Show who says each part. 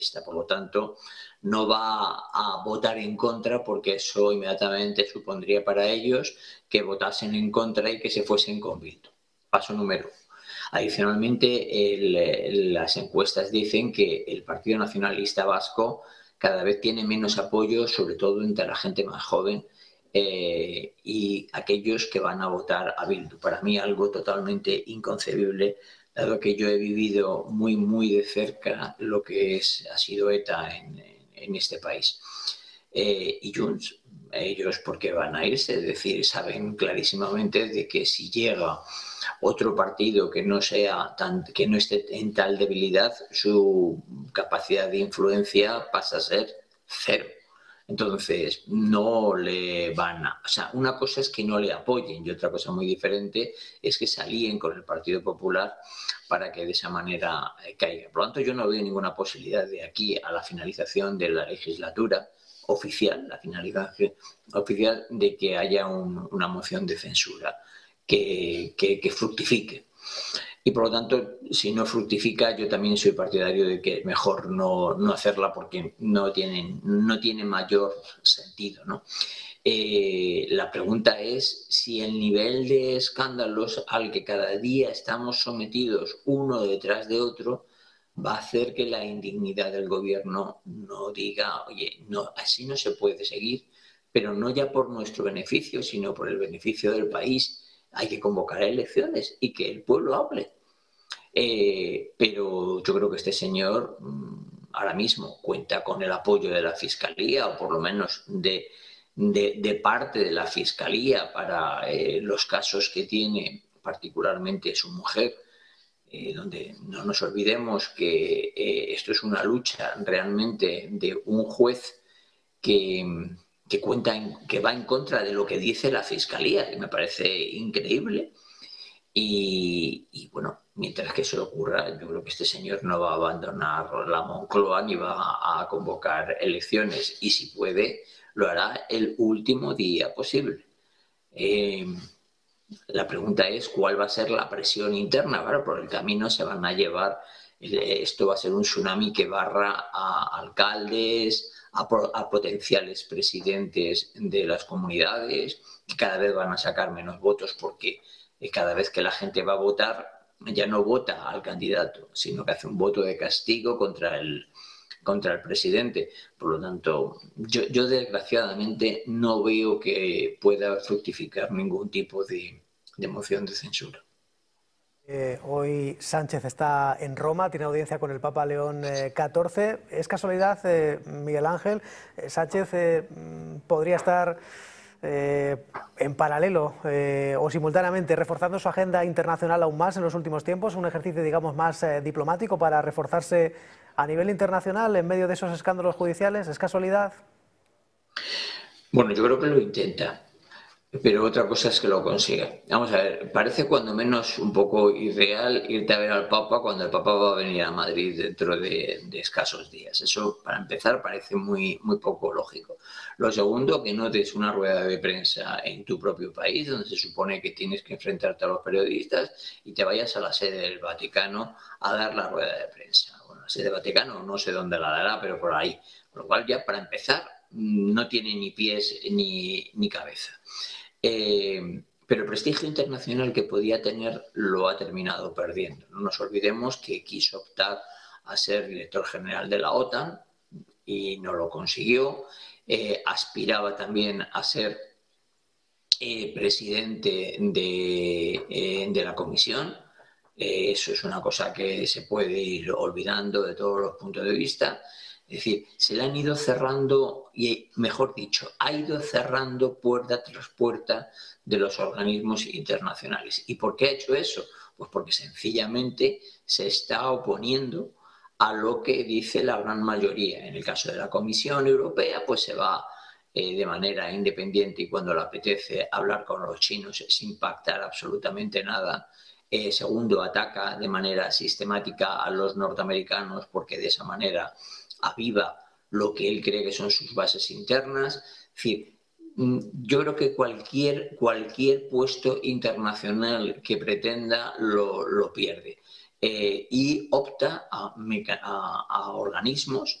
Speaker 1: Por lo tanto, no va a votar en contra porque eso inmediatamente supondría para ellos que votasen en contra y que se fuesen con Bildu. Paso número 1. Adicionalmente, las encuestas dicen que el Partido Nacionalista Vasco cada vez tiene menos apoyo, sobre todo entre la gente más joven y aquellos que van a votar a Bildu. Para mí algo totalmente inconcebible, dado que yo he vivido muy, muy de cerca lo que ha sido ETA en este país. Y Junts, ellos, ¿por qué van a irse? Es decir, saben clarísimamente de que si llega otro partido que no esté en tal debilidad, su capacidad de influencia pasa a ser cero. Entonces, no le van a... O sea, una cosa es que no le apoyen y otra cosa muy diferente es que se alíen con el Partido Popular para que de esa manera caiga. Por lo tanto, yo no veo ninguna posibilidad de aquí a la finalización de la legislatura oficial, la finalización oficial, de que haya una moción de censura que fructifique. Y por lo tanto, si no fructifica, yo también soy partidario de que es mejor no hacerla porque no tiene mayor sentido, ¿no? La pregunta es si el nivel de escándalos al que cada día estamos sometidos uno detrás de otro va a hacer que la indignidad del gobierno no diga, oye, no, así no se puede seguir, pero no ya por nuestro beneficio, sino por el beneficio del país. Hay que convocar elecciones y que el pueblo hable. Pero yo creo que este señor ahora mismo cuenta con el apoyo de la Fiscalía, o por lo menos de parte de la Fiscalía para los casos que tiene, particularmente su mujer, donde no nos olvidemos que esto es una lucha realmente de un juez que va en contra de lo que dice la Fiscalía, que me parece increíble. Y bueno, mientras que eso le ocurra, yo creo que este señor no va a abandonar la Moncloa ni va a convocar elecciones, y si puede, lo hará el último día posible. La pregunta es cuál va a ser la presión interna. Claro, por el camino se van a llevar, esto va a ser un tsunami que barra a alcaldes, a potenciales presidentes de las comunidades, que cada vez van a sacar menos votos porque cada vez que la gente va a votar ya no vota al candidato, sino que hace un voto de castigo contra el presidente. Por lo tanto, yo desgraciadamente no veo que pueda fructificar ningún tipo de moción de censura.
Speaker 2: Hoy Sánchez está en Roma, tiene audiencia con el Papa León XIV. ¿Es casualidad, Miguel Ángel? Sánchez podría estar en paralelo o simultáneamente reforzando su agenda internacional aún más en los últimos tiempos, un ejercicio, digamos, más diplomático para reforzarse a nivel internacional en medio de esos escándalos judiciales. ¿Es casualidad?
Speaker 1: Bueno, yo creo que lo intenta, pero otra cosa es que lo consiga. Vamos a ver, parece cuando menos un poco irreal irte a ver al Papa cuando el Papa va a venir a Madrid dentro de escasos días. Eso, para empezar, parece muy, muy poco lógico. Lo segundo, que no des una rueda de prensa en tu propio país, donde se supone que tienes que enfrentarte a los periodistas, y te vayas a la sede del Vaticano a dar la rueda de prensa. Bueno, la sede del Vaticano no sé dónde la dará, pero por ahí. Por lo cual, ya para empezar, no tiene ni pies ni cabeza. Pero el prestigio internacional que podía tener lo ha terminado perdiendo. No nos olvidemos que quiso optar a ser director general de la OTAN y no lo consiguió. Aspiraba también a ser presidente de la Comisión. Eso es una cosa que se puede ir olvidando de todos los puntos de vista. Es decir, se le han ido cerrando, y mejor dicho, ha ido cerrando puerta tras puerta de los organismos internacionales. ¿Y por qué ha hecho eso? Pues porque sencillamente se está oponiendo a lo que dice la gran mayoría. En el caso de la Comisión Europea, pues se va de manera independiente y cuando le apetece hablar con los chinos sin pactar absolutamente nada. Segundo, ataca de manera sistemática a los norteamericanos porque de esa manera aviva lo que él cree que son sus bases internas. Es decir, yo creo que cualquier puesto internacional que pretenda lo pierde. y opta a organismos